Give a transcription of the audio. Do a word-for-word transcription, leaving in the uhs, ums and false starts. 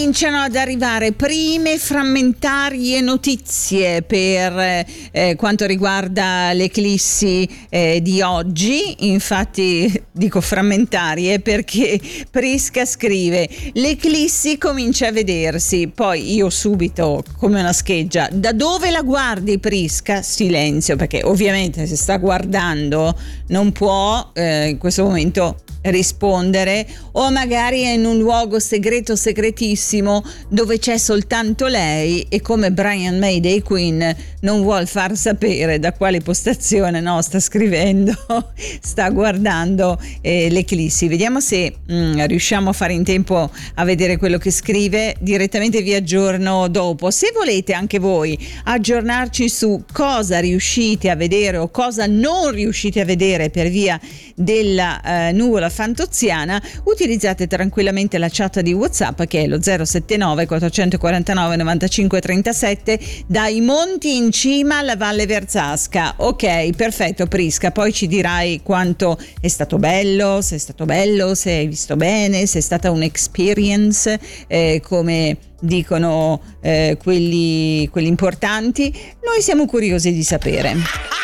Cominciano ad arrivare prime frammentarie notizie per eh, quanto riguarda l'eclissi eh, di oggi. Infatti dico frammentarie perché Prisca scrive: l'eclissi comincia a vedersi. Poi io subito, come una scheggia: da dove la guardi, Prisca? Silenzio, perché ovviamente se sta guardando non può eh, in questo momento rispondere, o magari è in un luogo segreto segretissimo dove c'è soltanto lei e, come Brian May dei Queen, non vuol far sapere da quale postazione no sta scrivendo sta guardando eh, l'eclissi. Vediamo se mh, riusciamo a fare in tempo a vedere quello che scrive. Direttamente vi aggiorno dopo. Se volete anche voi aggiornarci su cosa riuscite a vedere o cosa non riuscite a vedere per via della eh, nuvola fantoziana, utilizzate tranquillamente la chat di WhatsApp, che è lo zero sette nove quattrocentoquarantanove novantacinque trentasette, dai monti in cima alla Valle Verzasca. Ok, perfetto Prisca, poi ci dirai quanto è stato bello, se è stato bello, se hai visto bene, se è stata un'experience eh, come dicono eh, quelli, quelli importanti. Noi siamo curiosi di sapere.